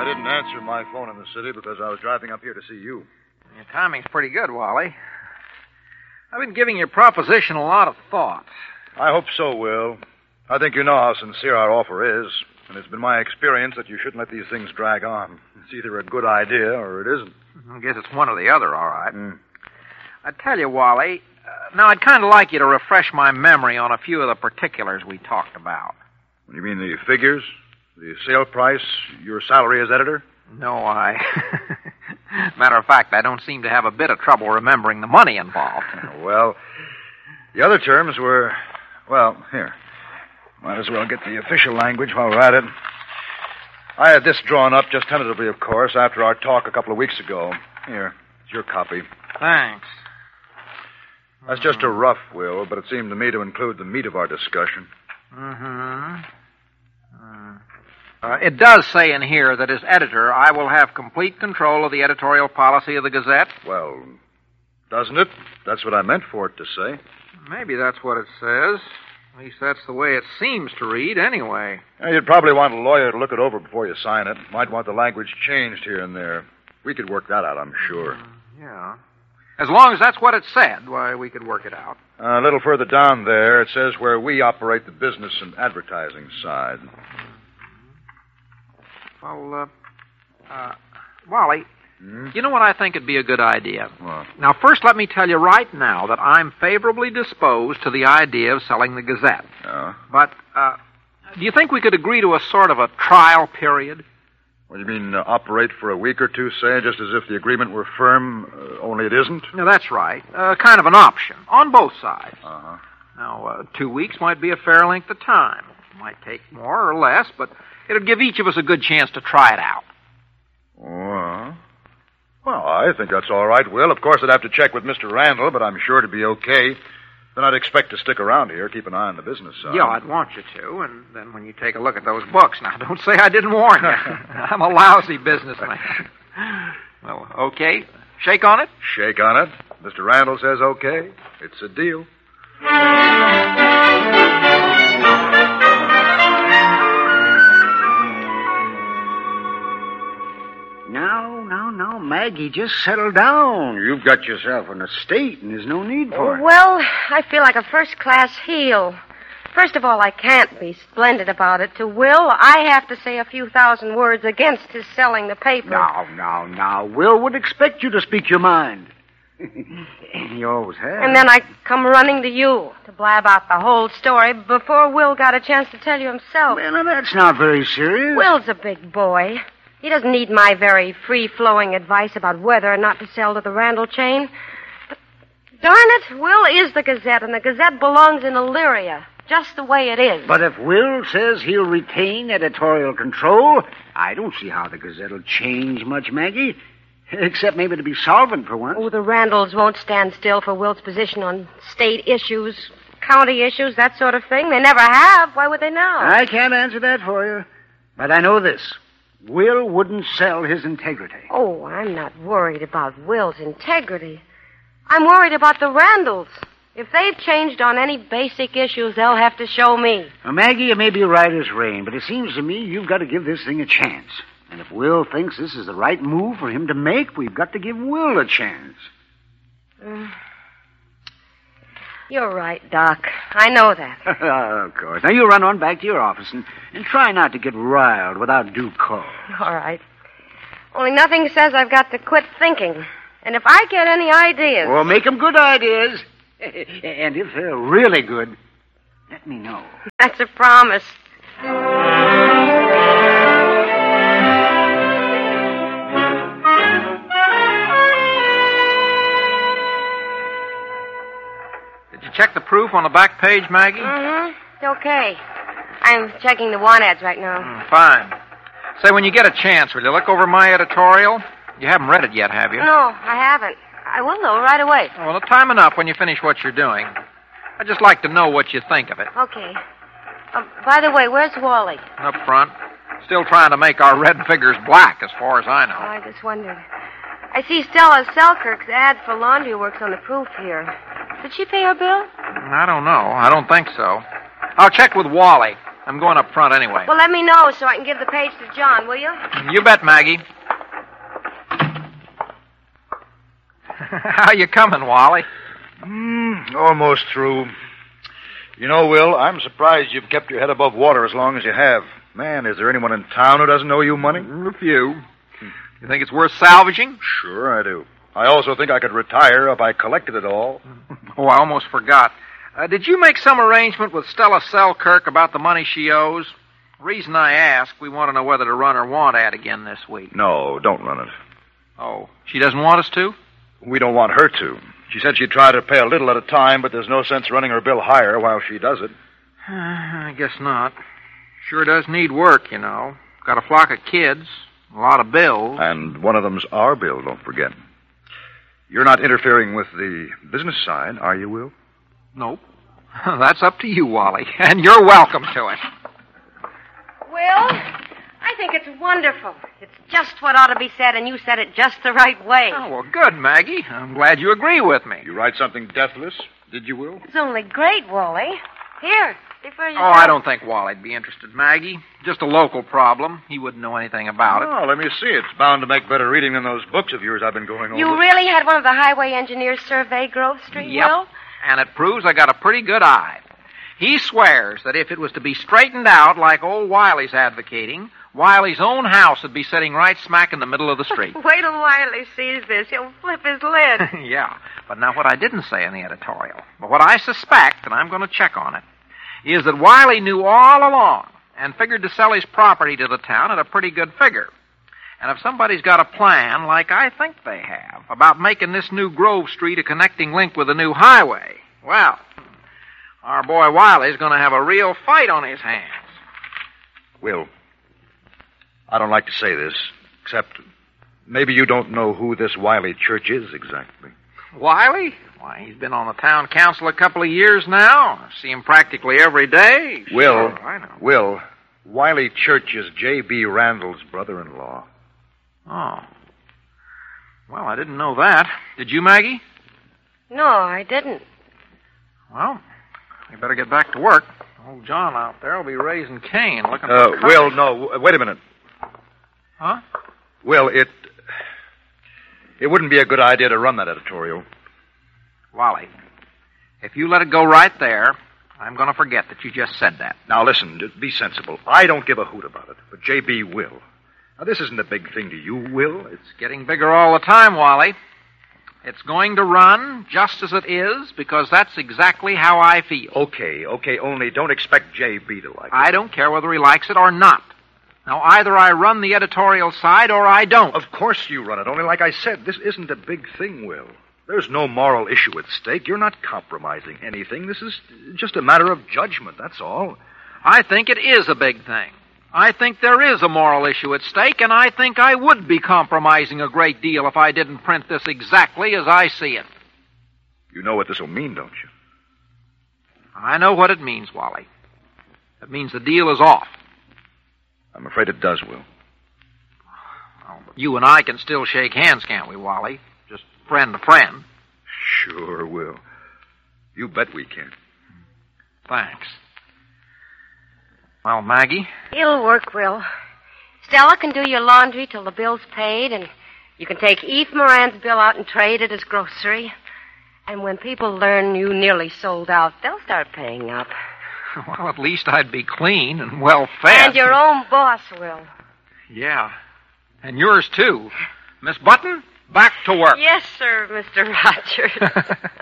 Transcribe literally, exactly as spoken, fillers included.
didn't answer my phone in the city because I was driving up here to see you. Your timing's pretty good, Wally. I've been giving your proposition a lot of thought. I hope so, Will. I think you know how sincere our offer is, and it's been my experience that you shouldn't let these things drag on. It's either a good idea or it isn't. I guess it's one or the other, all right. Mm. I tell you, Wally, uh, now I'd kind of like you to refresh my memory on a few of the particulars we talked about. You mean the figures? The sale price? Your salary as editor? No, I... Matter of fact, I don't seem to have a bit of trouble remembering the money involved. Well, the other terms were... Well, here. Might as well get the official language while we're at it. I had this drawn up, just tentatively, of course, after our talk a couple of weeks ago. Here, it's your copy. Thanks. That's just a rough, Will, but it seemed to me to include the meat of our discussion. Mm-hmm. Uh, uh, it does say in here that as editor, I will have complete control of the editorial policy of the Gazette. Well, doesn't it? That's what I meant for it to say. Maybe that's what it says. At least that's the way it seems to read, anyway. Yeah, you'd probably want a lawyer to look it over before you sign it. Might want the language changed here and there. We could work that out, I'm sure. Uh, yeah. As long as that's what it said, why, we could work it out. Uh, a little further down there, it says where we operate the business and advertising side. Well, uh, uh, Wally, hmm? you know what I think would be a good idea? What? Now, first, let me tell you right now that I'm favorably disposed to the idea of selling the Gazette. Oh? But, uh, do you think we could agree to a sort of a trial period? What do you mean, uh, operate for a week or two, say, just as if the agreement were firm, uh, only it isn't? No, that's right. Uh, kind of an option, on both sides. Uh-huh. Now, uh, two weeks might be a fair length of time. It might take more or less, but it'll give each of us a good chance to try it out. Well, well, I think that's all right, Will. Of course, I'd have to check with Mister Randall, but I'm sure it'd be okay. Then I'd expect to stick around here, keep an eye on the business side. Yeah, I'd want you to, and then when you take a look at those books, now don't say I didn't warn you. I'm a lousy businessman. Well, okay. Shake on it? Shake on it. Mister Randall says okay. It's a deal. Now, now, now, Maggie, just settle down. You've got yourself an estate, and there's no need for it. Well, I feel like a first-class heel. First of all, I can't be splendid about it to Will. I have to say a few thousand words against his selling the paper. Now, now, now, Will would expect you to speak your mind. You always have. And then I come running to you to blab out the whole story before Will got a chance to tell you himself. Well, now, that's not very serious. Will's a big boy. He doesn't need my very free-flowing advice about whether or not to sell to the Randall chain. But, darn it, Will is the Gazette, and the Gazette belongs in Illyria, just the way it is. But if Will says he'll retain editorial control, I don't see how the Gazette will change much, Maggie. Except maybe to be solvent for once. Oh, the Randalls won't stand still for Will's position on state issues, county issues, that sort of thing. They never have. Why would they now? I can't answer that for you. But I know this. Will wouldn't sell his integrity. Oh, I'm not worried about Will's integrity. I'm worried about the Randalls. If they've changed on any basic issues, they'll have to show me. Now, Maggie, you may be right as rain, but it seems to me you've got to give this thing a chance. And if Will thinks this is the right move for him to make, we've got to give Will a chance. Mm. You're right, Doc. I know that. Of course. Now, you run on back to your office and, and try not to get riled without due cause. All right. Only nothing says I've got to quit thinking. And if I get any ideas... Well, make them good ideas. And if they're really good, let me know. That's a promise. Did you check the proof on the back page, Maggie? Mm-hmm. It's okay. I'm checking the want ads right now. Mm, fine. Say, when you get a chance, will you look over my editorial? You haven't read it yet, have you? No, I haven't. I will, though, right away. Oh, well, time enough when you finish what you're doing. I'd just like to know what you think of it. Okay. Uh, by the way, where's Wally? Up front. Still trying to make our red figures black, as far as I know. Oh, I just wondered. I see Stella Selkirk's ad for laundry works on the proof here. Did she pay her bill? I don't know. I don't think so. I'll check with Wally. I'm going up front anyway. Well, let me know so I can give the page to John, will you? You bet, Maggie. How you coming, Wally? Mm, almost through. You know, Will, I'm surprised you've kept your head above water as long as you have. Man, is there anyone in town who doesn't owe you money? A few. You think it's worth salvaging? Sure I do. I also think I could retire if I collected it all. Oh, I almost forgot. Uh, did you make some arrangement with Stella Selkirk about the money she owes? The reason I ask, we want to know whether to run her want ad again this week. No, don't run it. Oh, she doesn't want us to? We don't want her to. She said she'd try to pay a little at a time, but there's no sense running her bill higher while she does it. Uh, I guess not. Sure does need work, you know. Got a flock of kids, a lot of bills. And one of them's our bill, don't forget. You're not interfering with the business side, are you, Will? Nope. That's up to you, Wally. And you're welcome to it. Will, I think it's wonderful. It's just what ought to be said, and you said it just the right way. Oh, well, good, Maggie. I'm glad you agree with me. You write something deathless, did you, Will? It's only great, Wally. Here, before you Oh, go. I don't think Wally'd be interested, Maggie. Just a local problem. He wouldn't know anything about it. Oh, let me see. It's bound to make better reading than those books of yours I've been going over. You really had one of the highway engineers survey Grove Street, Yep. Will? And it proves I got a pretty good eye. He swears that if it was to be straightened out like old Wiley's advocating, Wiley's own house would be sitting right smack in the middle of the street. Wait till Wiley sees this. He'll flip his lid. Yeah, but now what I didn't say in the editorial, but what I suspect, and I'm going to check on it, is that Wiley knew all along and figured to sell his property to the town at a pretty good figure. And if somebody's got a plan, like I think they have, about making this new Grove Street a connecting link with the new highway, well, our boy Wiley's going to have a real fight on his hands. Will, I don't like to say this, except maybe you don't know who this Wiley Church is exactly. Wiley? Why, he's been on the town council a couple of years now. I see him practically every day. Will, Sure, I know. Will, Wiley Church is J B. Randall's brother-in-law. Oh. Well, I didn't know that. Did you, Maggie? No, I didn't. Well, we better get back to work. Old John out there will be raising Cain looking Uh, for... Will, no, wait a minute. Huh? Will, it... It wouldn't be a good idea to run that editorial. Wally, if you let it go right there, I'm going to forget that you just said that. Now, listen, just be sensible. I don't give a hoot about it, but J B will. Now, this isn't a big thing to you, Will. It's... It's getting bigger all the time, Wally. It's going to run just as it is because that's exactly how I feel. Okay, okay, only don't expect J B to like it. I don't care whether he likes it or not. Now, either I run the editorial side or I don't. Of course you run it, only like I said, this isn't a big thing, Will. There's no moral issue at stake. You're not compromising anything. This is just a matter of judgment, that's all. I think it is a big thing. I think there is a moral issue at stake, and I think I would be compromising a great deal if I didn't print this exactly as I see it. You know what this will mean, don't you? I know what it means, Wally. It means the deal is off. I'm afraid it does, Will. Well, but you and I can still shake hands, can't we, Wally? Just friend to friend. Sure, Will. You bet we can. Thanks. Well, Maggie? It'll work, Will. Stella can do your laundry till the bill's paid, and you can take Eve Moran's bill out and trade it as grocery. And when people learn you nearly sold out, they'll start paying up. Well, at least I'd be clean and well fed. And your own boss, Will. Yeah. And yours, too. Miss Button, back to work. Yes, sir, Mister Rogers.